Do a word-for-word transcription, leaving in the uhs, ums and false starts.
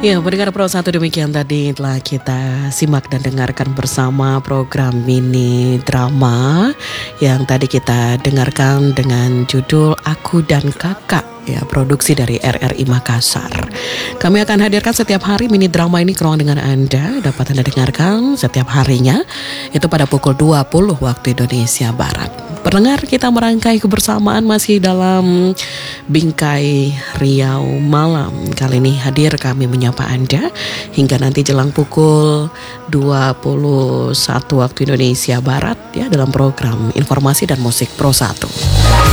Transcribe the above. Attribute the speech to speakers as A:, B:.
A: Ya, pendengar Pro satu, demikian tadi telah kita simak dan dengarkan bersama program mini drama yang tadi kita dengarkan dengan judul Aku dan Kakak, ya, produksi dari R R I Makassar. Kami akan hadirkan setiap hari mini drama ini ke ruang dengan Anda. Dapat Anda dengarkan setiap harinya, itu pada pukul dua puluh waktu Indonesia Barat. Pendengar, kita merangkai kebersamaan masih dalam Bingkai Riau Malam. Kali ini hadir kami menyapa Anda hingga nanti jelang pukul dua puluh satu waktu Indonesia Barat, ya, dalam program Informasi dan Musik Pro satu.